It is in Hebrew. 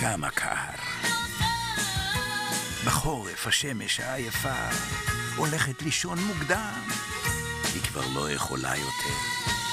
כמה קר. בחורף השמש העייפה הולכת לישון מוקדם. היא כבר לא יכולה יותר.